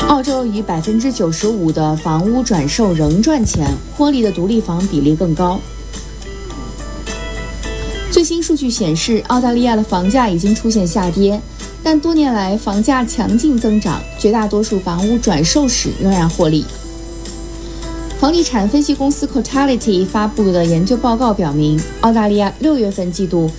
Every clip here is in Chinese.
澳洲以95%的房屋转售仍赚钱，获利的独立房比例更高。最新数据显示，澳大利亚的房价已经出现下跌，但多年来房价强劲增长，绝大多数房屋转售时仍然获利。房地产分析公司 Cotality 发布的研究报告表明，澳大利亚6月份季度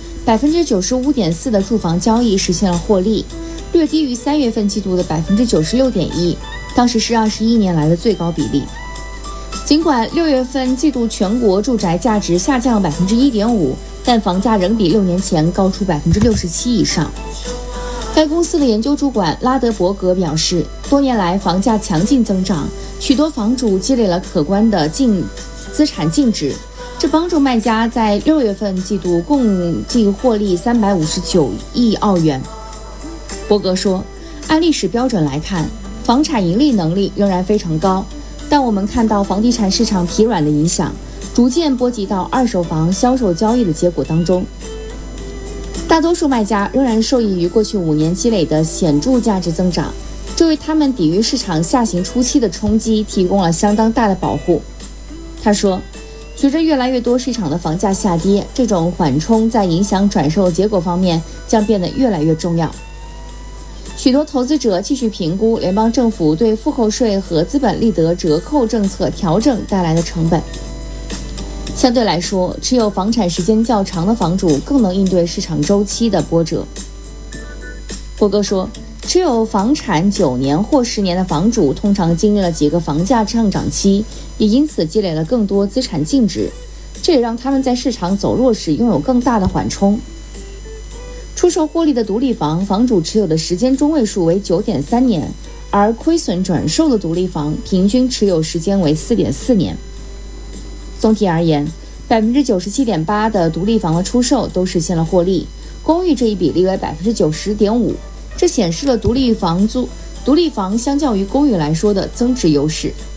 95.4% 的住房交易实现了获利，略低于3月份季度的 96.1%， 当时是21年来的最高比例。尽管6月份季度全国住宅价值下降了 1.5%， 但房价仍比6年前高出 67% 以上。该公司的研究主管拉德伯格表示，多年来房价强劲增长，许多房主积累了可观的资产净值，这帮助卖家在6月份季度共计获利359亿澳元。伯格说，按历史标准来看，房产盈利能力仍然非常高，但我们看到房地产市场疲软的影响逐渐波及到二手房销售交易的结果当中。大多数卖家仍然受益于过去5年积累的显著价值增长，这为他们抵御市场下行初期的冲击提供了相当大的保护。他说，随着越来越多市场的房价下跌，这种缓冲在影响转售结果方面将变得越来越重要。许多投资者继续评估联邦政府对复扣税和资本利得折扣政策调整带来的成本。相对来说，持有房产时间较长的房主更能应对市场周期的波折。伯格说，持有房产9年或10年的房主通常经历了几个房价上涨期，也因此积累了更多资产净值，这也让他们在市场走弱时拥有更大的缓冲。出售获利的独立房，房主持有的时间中位数为 9.3 年，而亏损转售的独立房平均持有时间为 4.4 年。总体而言， 97.8% 的独立房的出售都实现了获利，公寓这一比例为 90.5%， 这显示了独立房相较于公寓来说的增值优势。